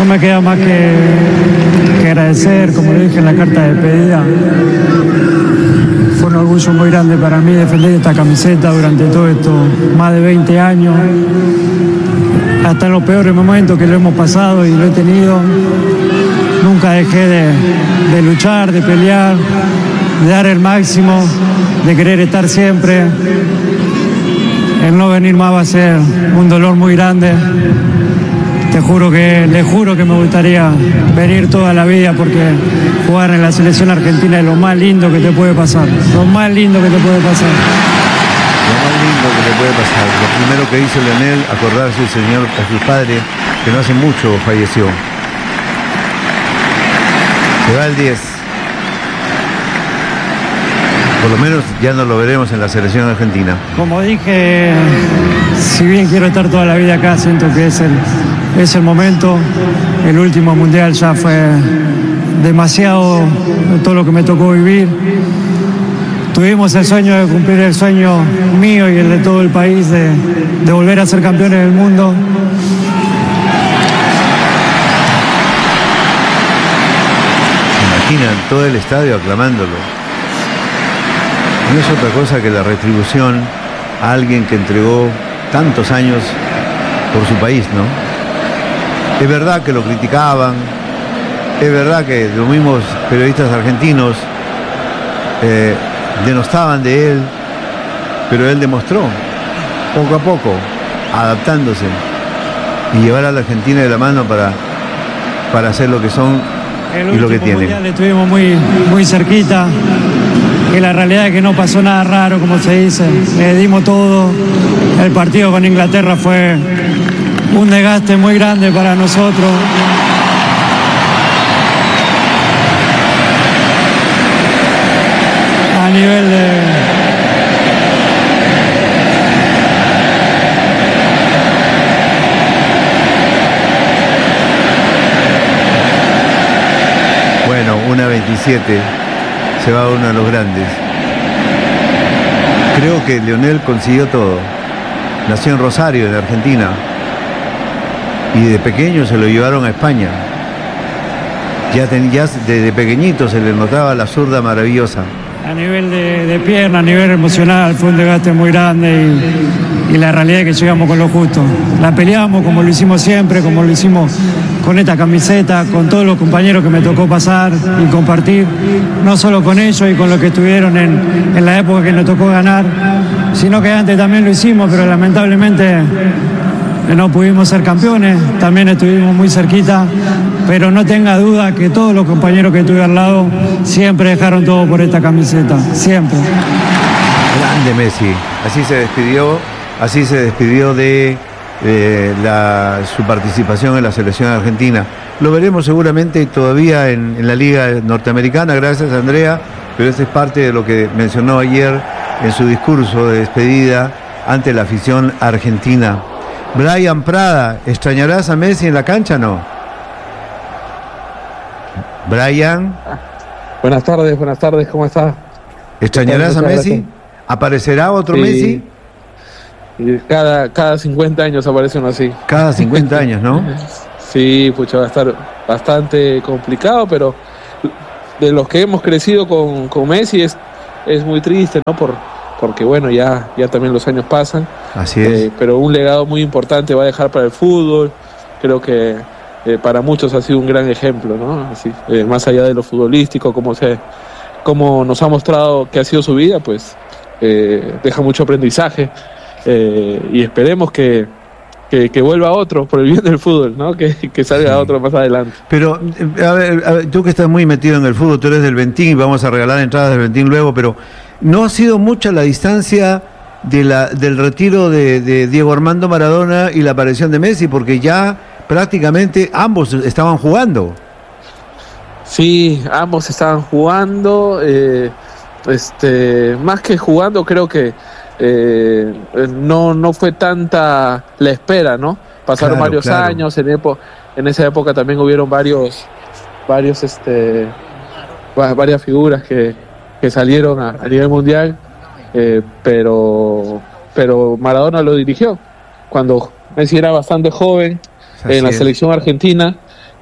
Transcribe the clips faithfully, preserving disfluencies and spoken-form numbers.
no me queda más que, que agradecer, como lo dije en la carta de despedida. Fue un orgullo muy grande para mí defender esta camiseta durante todo esto, más de veinte años. Hasta en los peores momentos que lo hemos pasado y lo he tenido, nunca dejé de, de luchar, de pelear, de dar el máximo, de querer estar siempre. El no venir más va a ser un dolor muy grande. Te juro que, le juro que me gustaría venir toda la vida, porque jugar en la selección argentina es lo más lindo que te puede pasar. Lo más lindo que te puede pasar. Lo más lindo que te puede pasar. Lo primero que hizo Leonel, acordarse al señor, a sus padres, que no hace mucho falleció. Se va el diez. Por lo menos ya no lo veremos en la selección argentina. Como dije, si bien quiero estar toda la vida acá, siento que es el, es el momento. El último mundial ya fue demasiado todo lo que me tocó vivir. Tuvimos el sueño de cumplir el sueño mío y el de todo el país de, de volver a ser campeones del mundo. Se imaginan todo el estadio aclamándolo. No es otra cosa que la retribución a alguien que entregó tantos años por su país, ¿no? Es verdad que lo criticaban, es verdad que los mismos periodistas argentinos eh, denostaban de él, pero él demostró, poco a poco, adaptándose y llevar a la Argentina de la mano para, para hacer lo que son y lo que tienen. Le estuvimos muy, muy cerquita. Que la realidad es que no pasó nada raro, como se dice. Le dimos todo. El partido con Inglaterra fue un desgaste muy grande para nosotros. A nivel de... Bueno, una veintisiete. Se va uno de los grandes. Creo que Leonel consiguió todo. Nació en Rosario, en Argentina. Y de pequeño se lo llevaron a España. Ya, ten, ya desde pequeñito se le notaba la zurda maravillosa. A nivel de, de pierna, a nivel emocional, fue un desgaste muy grande y, y la realidad es que llegamos con lo justo. La peleamos como lo hicimos siempre, como lo hicimos con esta camiseta, con todos los compañeros que me tocó pasar y compartir, no solo con ellos y con los que estuvieron en, en la época que nos tocó ganar, sino que antes también lo hicimos, pero lamentablemente no pudimos ser campeones, también estuvimos muy cerquita, pero no tenga duda que todos los compañeros que tuve al lado siempre dejaron todo por esta camiseta, siempre. Grande Messi, así se despidió, así se despidió de eh, la, su participación en la selección argentina. Lo veremos seguramente todavía en, en la Liga Norteamericana, gracias Andrea, pero esta es parte de lo que mencionó ayer en su discurso de despedida ante la afición argentina. Brian Prada, ¿extrañarás a Messi en la cancha o no? Brian. Buenas tardes, buenas tardes, ¿cómo estás? ¿Extrañarás a Messi? ¿Aparecerá otro sí. Messi? Y cada, cada cincuenta años aparece uno así. Cada cincuenta años, ¿no? Sí, pucha, va a estar bastante complicado, pero de los que hemos crecido con, con Messi es, es muy triste, ¿no? Por, porque bueno, ya, ya también los años pasan. Así es. Eh, pero un legado muy importante va a dejar para el fútbol. Creo que eh, para muchos ha sido un gran ejemplo, ¿no? Así, eh, más allá de lo futbolístico, como, se, como nos ha mostrado que ha sido su vida, pues eh, deja mucho aprendizaje. Eh, y esperemos que, que, que vuelva otro por el bien del fútbol, ¿no? Que, que salga sí. otro más adelante. Pero, a ver, a ver, tú que estás muy metido en el fútbol, tú eres del Ventín y vamos a regalar entradas del Ventín luego, pero ¿no ha sido mucha la distancia de la, del retiro de, de Diego Armando Maradona y la aparición de Messi? Porque ya prácticamente ambos estaban jugando. Sí, ambos estaban jugando. Eh, este, más que jugando, creo que eh, no, no fue tanta la espera, ¿no? Pasaron claro, varios claro. años, en, epo, en esa época también hubieron varios, varios, este, varias figuras que, que salieron a, a nivel mundial, eh, pero, pero Maradona lo dirigió cuando Messi era bastante joven. Así en la es. selección argentina,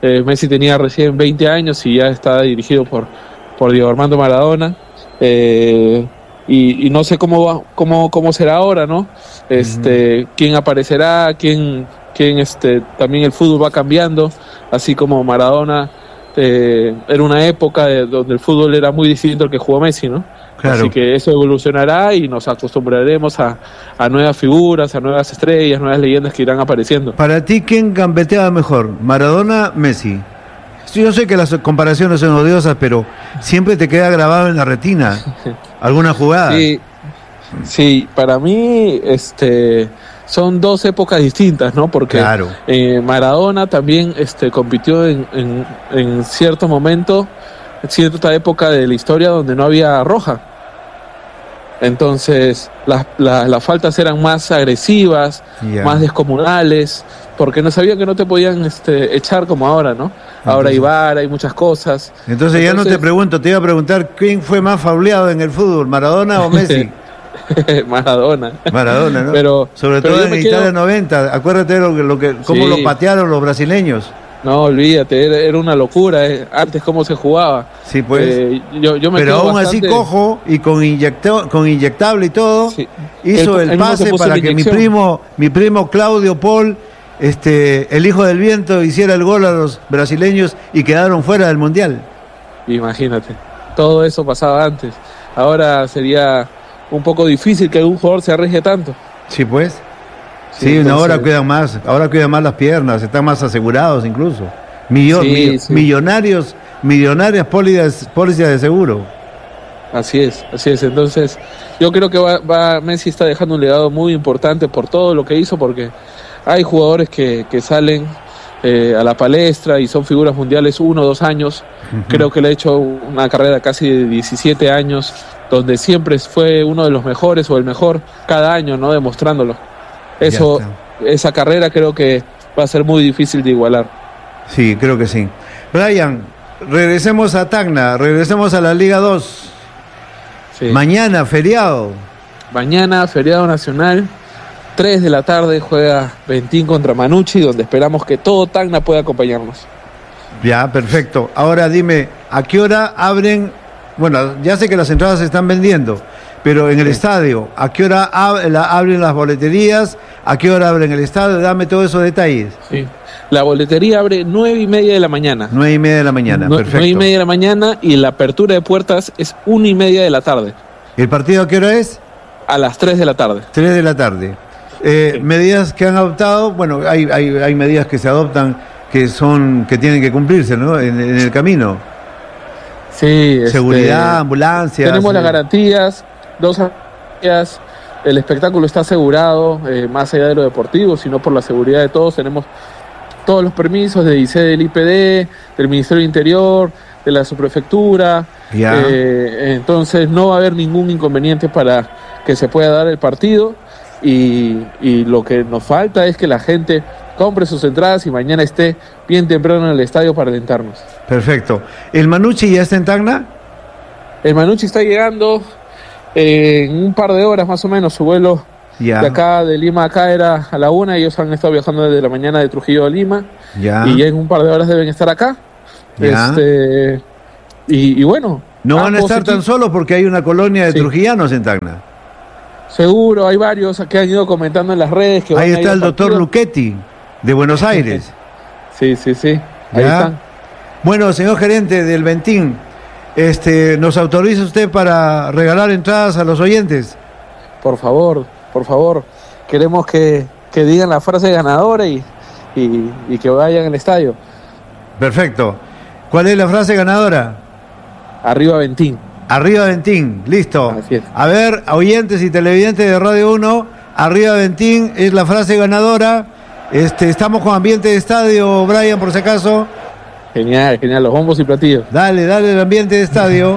Eh, Messi tenía recién veinte años y ya está dirigido por, por Diego Armando Maradona. Eh, y, y no sé cómo va, cómo, cómo será ahora, ¿no? Este, uh-huh. Quién aparecerá, quién, quién este, también el fútbol va cambiando, así como Maradona eh, era una época de, donde el fútbol era muy distinto al que jugó Messi, ¿no? Claro. Así que eso evolucionará y nos acostumbraremos a, a nuevas figuras, a nuevas estrellas, nuevas leyendas que irán apareciendo. Para ti, ¿quién gambeteaba mejor? ¿Maradona, Messi? Yo sé que las comparaciones son odiosas, pero siempre te queda grabado en la retina alguna jugada. Sí, sí, para mí este, son dos épocas distintas, ¿no? Porque claro. eh, Maradona también este, compitió en, en, en cierto momento, en cierta época de la historia donde no había roja. Entonces las, las, las faltas eran más agresivas, yeah. más descomunales, porque no sabían que no te podían este, echar como ahora, ¿no? Ahora entonces, hay V A R, hay muchas cosas. Entonces, entonces ya no te pregunto, te iba a preguntar quién fue más fauleado en el fútbol, ¿Maradona o Messi? Maradona. Maradona, ¿no? Pero, sobre pero todo en Italia quedo... noventa, acuérdate lo que, lo que, cómo sí. lo patearon los brasileños. No, olvídate, era, era una locura, eh. Antes cómo se jugaba. Sí, pues. Eh, yo, yo me Pero aún bastante... así cojo y con, inyecto, con inyectable y todo, sí. hizo el, el pase para que mi primo, mi primo Claudio Paul, este, el hijo del viento, hiciera el gol a los brasileños y quedaron fuera del Mundial. Imagínate, todo eso pasaba antes. Ahora sería un poco difícil que un jugador se arriesgue tanto. Sí, pues. Sí, sí entonces... ahora cuidan más, ahora cuidan más las piernas, están más asegurados incluso. Millo, sí, mill- sí. Millonarios, millonarias pólizas, pólizas de seguro. Así es, así es. Entonces, yo creo que va, va Messi está dejando un legado muy importante por todo lo que hizo, porque hay jugadores que, que salen eh, a la palestra y son figuras mundiales uno o dos años. Uh-huh. Creo que le ha hecho una carrera casi de diecisiete años, donde siempre fue uno de los mejores o el mejor cada año, ¿no? Demostrándolo. Eso, esa carrera creo que va a ser muy difícil de igualar. Sí, creo que sí. Brian, regresemos a Tacna, regresemos a la Liga dos. Sí. Mañana, feriado. Mañana, feriado nacional, tres de la tarde, juega Ventín contra Manucci, donde esperamos que todo Tacna pueda acompañarnos. Ya, perfecto. Ahora dime, ¿a qué hora abren? Bueno, ya sé que las entradas se están vendiendo, pero en el sí. estadio, ¿a qué hora ab- la, abren las boleterías? ¿A qué hora abren el estadio? Dame todos esos detalles. Sí. La boletería abre nueve y media de la mañana. Nueve y media de la mañana, no, perfecto. Nueve y media de la mañana y la apertura de puertas es una y media de la tarde. ¿El partido a qué hora es? A las tres de la tarde. Tres de la tarde. Eh, sí. Medidas que han adoptado, bueno, hay, hay, hay medidas que se adoptan que son, que tienen que cumplirse, ¿no? En, en el camino. Sí. Seguridad, este, ambulancias. Tenemos sí. las garantías, dos garantías. El espectáculo está asegurado, eh, más allá de lo deportivo, sino por la seguridad de todos. Tenemos todos los permisos de I C E, del I P D, del Ministerio del Interior, de la subprefectura. Yeah. Eh, entonces no va a haber ningún inconveniente para que se pueda dar el partido. Y, y lo que nos falta es que la gente compre sus entradas y mañana esté bien temprano en el estadio para alentarnos. Perfecto. ¿El Manucci ya está en Tacna? El Manucci está llegando eh, en un par de horas más o menos. Su vuelo yeah. de acá, de Lima acá, era a la una. Ellos han estado viajando desde la mañana de Trujillo a Lima. Yeah. Y ya en un par de horas deben estar acá. Yeah. Este, y, y bueno. No van a estar tan solos porque hay una colonia de sí. trujillanos en Tacna. Seguro, hay varios que han ido comentando en las redes. Que ahí van está el doctor Luchetti, de Buenos Aires. Sí, sí, sí. Ahí ¿Ya? están. Bueno, señor gerente del Ventín, este, ¿nos autoriza usted para regalar entradas a los oyentes? Por favor, por favor. Queremos que, que digan la frase ganadora y, y, y que vayan al estadio. Perfecto. ¿Cuál es la frase ganadora? Arriba Ventín. Arriba Ventín, listo. Así es. A ver, oyentes y televidentes de Radio uno, Arriba Ventín es la frase ganadora. Este, estamos con ambiente de estadio, Brian, por si acaso. Genial, genial, los bombos y platillos. Dale, dale el ambiente de estadio.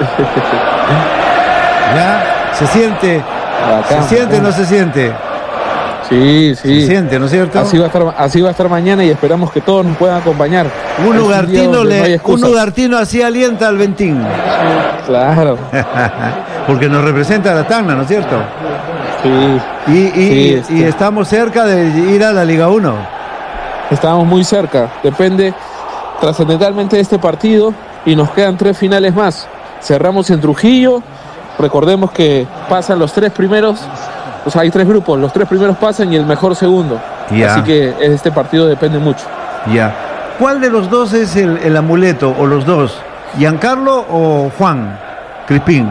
¿Ya? ¿Se siente? Bacán, ¿Se siente o no se siente? Sí, sí. Se siente, ¿no es cierto? Así va a estar, así va a estar mañana y esperamos que todos nos puedan acompañar. Un Ugartino, un le, un Ugartino así alienta al Ventín. Claro. Porque nos representa la Tacna, ¿no es cierto? Sí. Y, y, sí, y, este. y estamos cerca de ir a la Liga uno. Estamos muy cerca. Depende trascendentalmente de este partido y nos quedan tres finales más. Cerramos en Trujillo, recordemos que pasan los tres primeros, o sea, hay tres grupos, los tres primeros pasan y el mejor segundo. Ya. Así que este partido depende mucho. Ya. ¿Cuál de los dos es el, el amuleto, o los dos? ¿Giancarlo o Juan Crispín?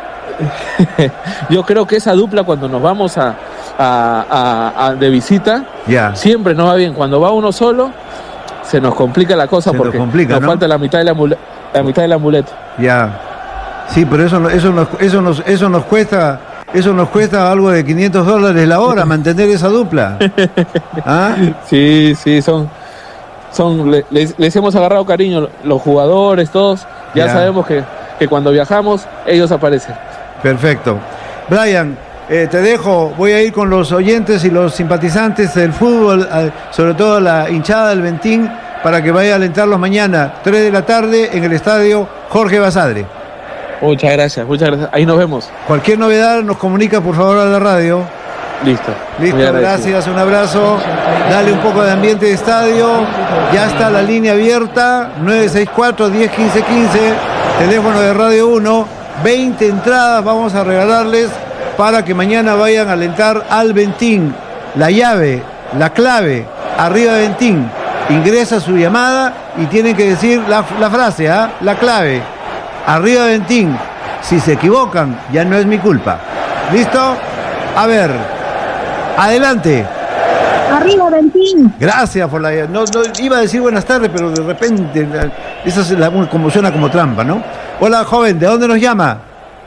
Yo creo que esa dupla cuando nos vamos a, a, a, a de visita, ya, siempre nos va bien. Cuando va uno solo, se nos complica la cosa se porque nos, complica, nos ¿no? falta la mitad, de la, amule, la mitad del amuleto. Ya. Sí, pero eso, eso, nos, eso, nos, eso nos cuesta... Eso nos cuesta algo de quinientos dólares la hora, mantener esa dupla. ¿Ah? Sí, sí, son... son les, les hemos agarrado cariño, los jugadores, todos. Ya, ya. sabemos que, que cuando viajamos, ellos aparecen. Perfecto. Brian, eh, te dejo. Voy a ir con los oyentes y los simpatizantes del fútbol, sobre todo la hinchada del Ventín, para que vaya a alentarlos mañana, tres de la tarde, en el estadio Jorge Basadre. Muchas gracias, muchas gracias. Ahí nos vemos. Cualquier novedad nos comunica por favor a la radio. Listo. Listo, gracias, un abrazo. Dale un poco de ambiente de estadio. Ya está la línea abierta, nueve seis cuatro, diez, quince, quince, teléfono de Radio uno. veinte entradas vamos a regalarles para que mañana vayan a alentar al Ventín. La llave, la clave, arriba Ventín. Ingresa su llamada y tienen que decir la, la frase, ¿ah? ¿eh? La clave. Arriba Ventín. Si se equivocan, ya no es mi culpa. ¿Listo? A ver. Adelante. Arriba Ventín. Gracias por la... No, no, iba a decir buenas tardes, pero de repente... Esa es la, como suena como trampa, ¿no? Hola, joven. ¿De dónde nos llama?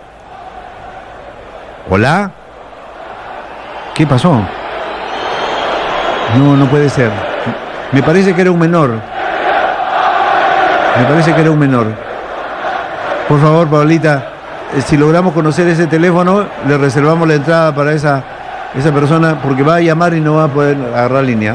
¿Hola? ¿Qué pasó? No, no puede ser. Me parece que era un menor. Me parece que era un menor. Por favor, Paulita, si logramos conocer ese teléfono, le reservamos la entrada para esa, esa persona, porque va a llamar y no va a poder agarrar línea.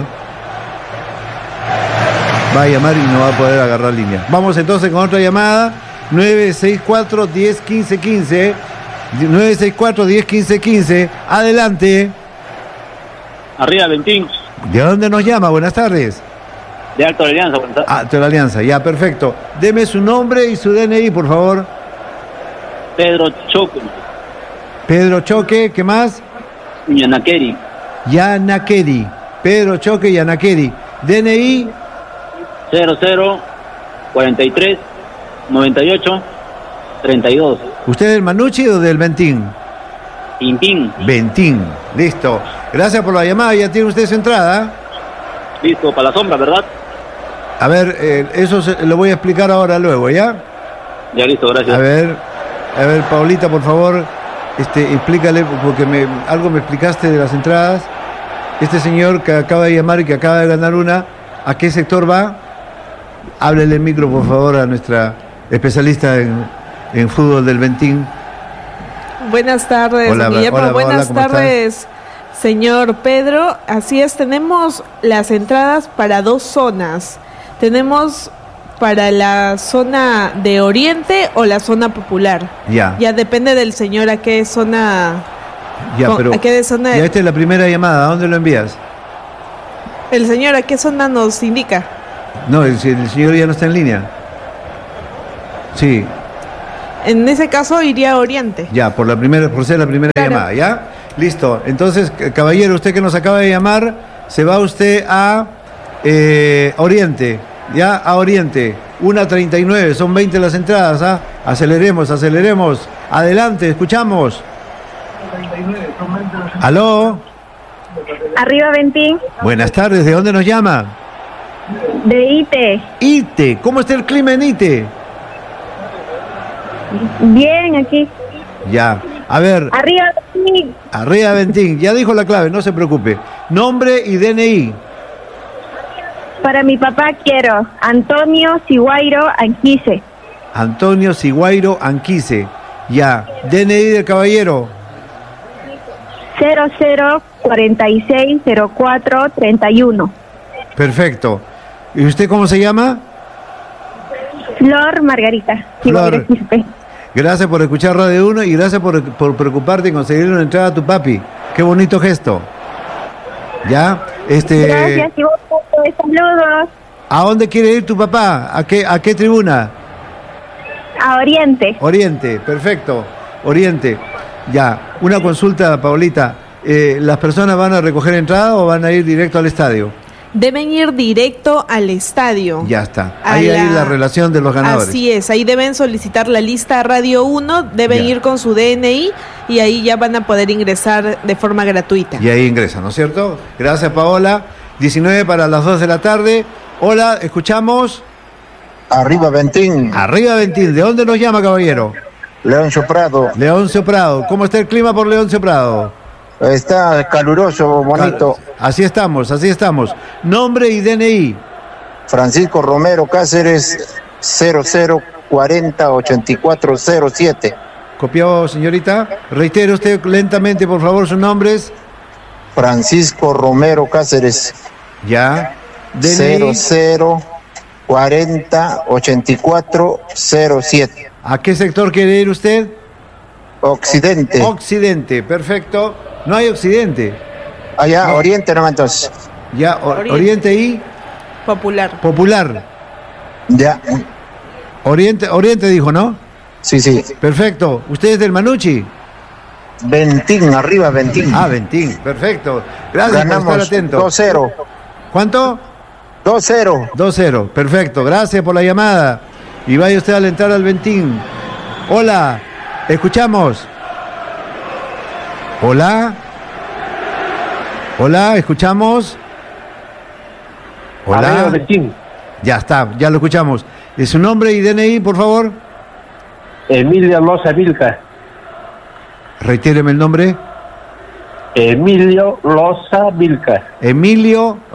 Va a llamar y no va a poder agarrar línea. Vamos entonces con otra llamada. nueve seis cuatro, diez, quince, quince. nueve seis cuatro, diez, quince, quince. Adelante. Arriba, Ventín. ¿De dónde nos llama? Buenas tardes. De Alto de la Alianza. Ah, Alto de la Alianza, ya, perfecto. Deme su nombre y su D N I, por favor. Pedro Choque. Pedro Choque, ¿qué más? Yanakeri. Yanakeri. Pedro Choque Yanakeri. D N I. cero cero, cuarenta y tres, noventa y ocho, treinta y dos. ¿Usted es del Manucci o del Ventín? Ventín. Ventín, listo. Gracias por la llamada, ya tiene usted su entrada. Listo, para la sombra, ¿verdad? A ver, eh, eso se, lo voy a explicar ahora luego, ¿ya? Ya listo, gracias. A ver, a ver, Paulita, por favor, este, explícale, porque me, algo me explicaste de las entradas. Este señor que acaba de llamar y que acaba de ganar una, ¿a qué sector va? Háblele el micro, por favor, a nuestra especialista en, en fútbol del Ventín. Buenas tardes, hola, Guillermo. Hola, Buenas hola, tardes, estás? Señor Pedro. Así es, tenemos las entradas para dos zonas. Tenemos para la zona de Oriente o la zona popular. Ya. Ya depende del señor a qué zona. Ya, con, pero a qué zona. Ya esta es la primera llamada. ¿A dónde lo envías? El señor a qué zona nos indica. No, el, el señor ya no está en línea. Sí. En ese caso iría a Oriente. Ya, por la primera, por ser la primera claro. llamada, ¿ya? Listo. Entonces, caballero, usted que nos acaba de llamar, se va usted a eh, Oriente, ¿ya? A Oriente. una treinta y nueve, son veinte las entradas, ¿ah? Aceleremos, aceleremos. Adelante, escuchamos. ¿Aló? Arriba, Ventín. Buenas tardes, ¿de dónde nos llama? De Ite. Ite, ¿cómo está el clima en Ite? Bien, aquí. Ya, a ver. Arriba, Ventín. Arriba, Ventín. Ya dijo la clave, no se preocupe. Nombre y D N I. Para mi papá quiero Antonio Siguairo Anquise. Antonio Siguairo Anquise. Ya. D N I del caballero. cero cero, cuarenta y seis, cero cuatro, treinta y uno. Perfecto. ¿Y usted cómo se llama? Flor Margarita. Flor. Gracias por escuchar Radio uno y gracias por, por preocuparte en conseguir una entrada a tu papi. Qué bonito gesto. ¿Ya? Este... Gracias y vos, saludos. ¿A dónde quiere ir tu papá? ¿A qué, a qué tribuna? A Oriente. Oriente, perfecto. Oriente. Ya, una consulta, Paulita. Eh, ¿Las personas van a recoger entrada o van a ir directo al estadio? Deben ir directo al estadio. Ya está. A Ahí la- hay la relación de los ganadores. Así es, ahí deben solicitar la lista Radio uno, deben Ya. ir con su D N I y ahí ya van a poder ingresar de forma gratuita. Y ahí ingresan, ¿no es cierto? Gracias, Paola. diecinueve para las dos de la tarde. Hola, escuchamos. Arriba Ventín, Arriba Ventil. ¿De dónde nos llama, caballero? Leoncio Prado. Leoncio Prado. ¿Cómo está el clima por Leoncio Prado? Está caluroso, bonito. Así estamos, así estamos. Nombre y D N I. Francisco Romero Cáceres, cero cero cuarenta ochenta y cuatro cero siete. ¿Copió, señorita? Reitere usted lentamente, por favor, sus nombres. Francisco Romero Cáceres, Ya. cero D N I. cero cuarenta ochenta y cuatro cero siete. ¿A qué sector quiere ir usted? Occidente. Occidente, perfecto. No hay occidente. Allá, No. Oriente nomás entonces. Ya, o- Oriente. Oriente y Popular. Popular. Ya, Oriente, Oriente dijo, ¿no? sí, sí. Perfecto. ¿Usted es del Manucci? Ventín, arriba Ventín. Ah, Ventín, perfecto. Gracias por Ganamos estar atento. dos cero. ¿Cuánto? dos cero. dos cero, perfecto. Gracias por la llamada. Y vaya usted a alentar al Ventín. Hola, escuchamos. Hola. Hola, escuchamos. Hola. Ya está, ya lo escuchamos. ¿Es su nombre y D N I, por favor? Emilio Loza Vilca. Retíreme el nombre. Emilio Loza Vilca. Emilio